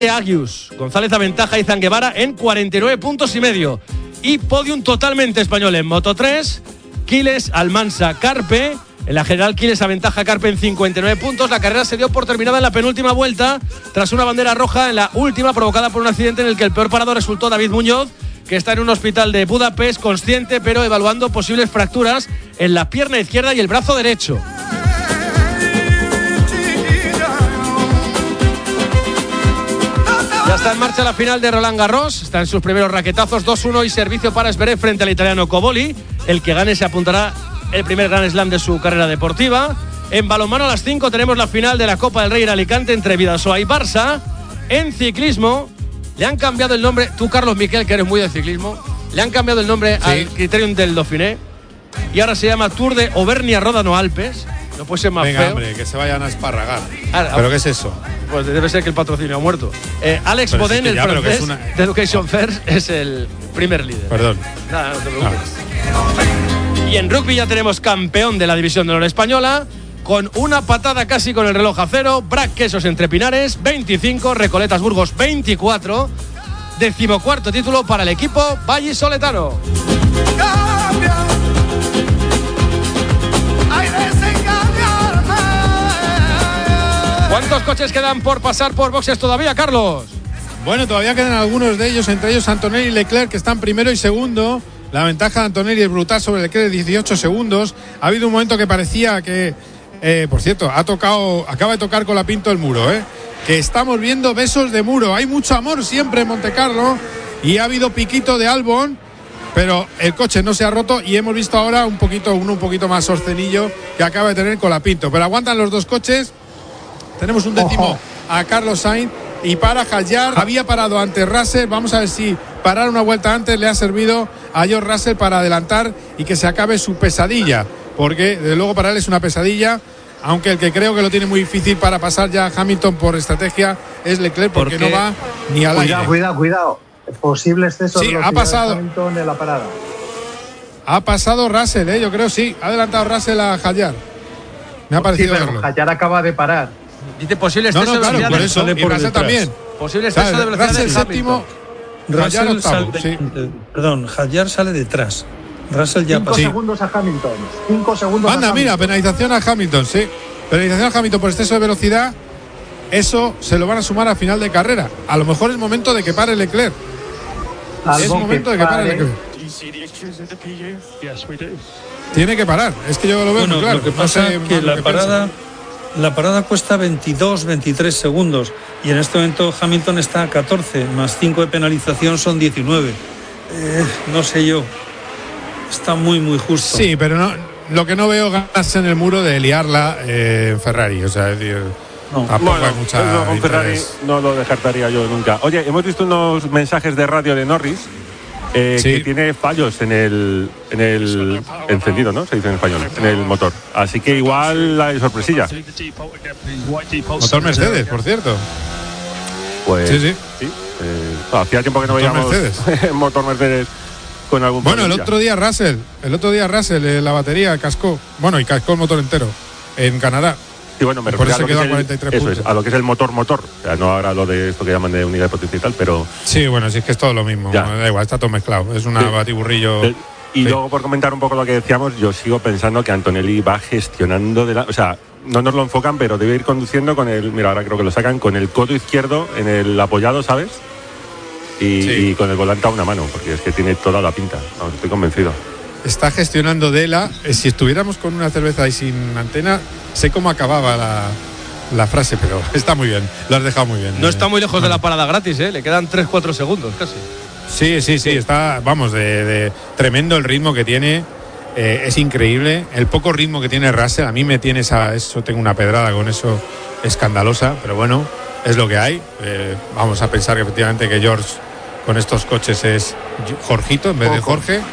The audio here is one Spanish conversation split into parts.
Agius. González aventaja a Izan Guevara en 49 puntos y medio. Y podium totalmente español en Moto 3. Quiles, Almansa, Carpe. En la general, Quiles aventaja a Carpe en 59 puntos. La carrera se dio por terminada en la penúltima vuelta, tras una bandera roja en la última provocada por un accidente en el que el peor parado resultó David Muñoz, que está en un hospital de Budapest, consciente, pero evaluando posibles fracturas en la pierna izquierda y el brazo derecho. Ya está en marcha la final de Roland Garros. Está en sus primeros raquetazos, 2-1 y servicio para Zverev frente al italiano Cobolli. El que gane se apuntará el primer Grand Slam de su carrera deportiva. En balonmano a las 5 tenemos la final de la Copa del Rey en Alicante entre Bidasoa y Barça. En ciclismo le han cambiado el nombre. Tú, Carlos Miquel, que eres muy de ciclismo, le han cambiado el nombre al Criterium del Dauphiné y ahora se llama Tour de Auvernia-Ródano-Alpes. No puede ser más Venga, feo. hombre, que se vayan a esparragar. ¿Pero qué es eso? Pues debe ser que el patrocinio ha muerto. Alex Pero Bodin, sí, el ya, pero francés que es de Education First, es el primer líder. Perdón. Nada, no te preocupes. Y en rugby ya tenemos campeón de la División de Honor española, con una patada casi con el reloj a cero. Brac Quesos entre Pinares, 25, Recoletas Burgos, 24. 14º título para el equipo vallisoletano. ¿Cuántos coches quedan por pasar por boxes todavía, Carlos? Bueno, todavía quedan algunos de ellos, entre ellos Antonelli y Leclerc, que están primero y segundo. La ventaja de Antonelli es brutal sobre Leclerc de 18 segundos. Ha habido un momento que parecía que, por cierto, acaba de tocar Colapinto el muro, que estamos viendo besos de muro. Hay mucho amor siempre en Montecarlo y ha habido piquito de Albon, pero el coche no se ha roto y hemos visto ahora uno un poquito más sorcenillo que acaba de tener Colapinto. Pero aguantan los dos coches. Tenemos un décimo a Carlos Sainz y para Hadjar. Había parado antes Russell. Vamos a ver si parar una vuelta antes le ha servido a George Russell para adelantar y que se acabe su pesadilla, porque desde luego para él es una pesadilla, aunque el que creo que lo tiene muy difícil para pasar ya a Hamilton por estrategia es Leclerc, porque no va ni al aire. Cuidado. Posible exceso de velocidad ha pasado de Hamilton en la parada. Ha pasado Russell, yo creo sí. Ha adelantado Russell a Hadjar. Me ha parecido verlo. Hadjar acaba de parar. Dice posible exceso de velocidad. Por eso, y Russell también. Posible exceso de velocidad. Russell séptimo. Hadjar sale detrás. Russell ya pasó. 5 segundos a Hamilton. 5 segundos Anda, a Hamilton. mira, penalización a Hamilton, sí. Penalización a Hamilton por exceso de velocidad. Eso se lo van a sumar a final de carrera. A lo mejor es momento de que pare Leclerc. Es momento de que pare Leclerc. Tiene que parar. Es que yo lo veo muy claro. Lo que pasa es que la parada cuesta 23 segundos y en este momento Hamilton está a 14, más 5 de penalización son 19. No sé yo. Está muy justo. Sí, pero no, lo que no veo ganas en el muro de liarla Ferrari. O sea, es decir, tampoco hay mucha con Ferrari no lo descartaría yo nunca. Oye, hemos visto unos mensajes de radio de Norris que tiene fallos en el encendido, ¿no? Se dice en español, en el motor. Así que igual hay sorpresilla. Motor Mercedes, por cierto. Pues sí. Hacía tiempo que no veíamos motor Mercedes con algún Bueno, problema. el otro día Russell la batería cascó. Bueno, y cascó el motor entero en Canadá. Sí, bueno, me refiero a lo que es a lo que es el motor. O sea, no ahora lo de esto que llaman de unidad de potencia y tal, pero... Sí, bueno, sí es que es todo lo mismo. No, da igual, está todo mezclado. Es una batiburrillo. Y luego, por comentar un poco lo que decíamos, yo sigo pensando que Antonelli va gestionando o sea, no nos lo enfocan, pero debe ir conduciendo con el... Mira, ahora creo que lo sacan con el codo izquierdo en el apoyado, ¿sabes? Y con el volante a una mano, porque es que tiene toda la pinta. No, estoy convencido. Está gestionando Dela. Si estuviéramos con una cerveza y sin antena, sé cómo acababa la frase, pero está muy bien. Lo has dejado muy bien. No está muy lejos de la parada gratis, le quedan 3-4 segundos casi. Sí. Está, vamos, de tremendo el ritmo que tiene. Es increíble. El poco ritmo que tiene Russell, a mí me tiene eso, tengo una pedrada con eso escandalosa, pero bueno, es lo que hay. Vamos a pensar que efectivamente que George con estos coches es Jorgito en vez de Jorge.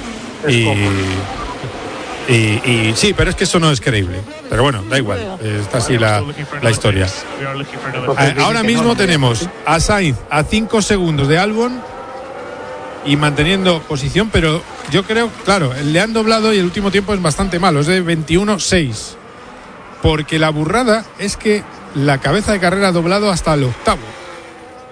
Y sí, pero es que eso no es creíble. Pero bueno, da igual. Está así la historia. Ahora mismo tenemos a Sainz a 5 segundos de Albon y manteniendo posición, pero yo creo, claro, le han doblado y el último tiempo es bastante malo, es de 21-6. Porque la burrada es que la cabeza de carrera ha doblado hasta el octavo.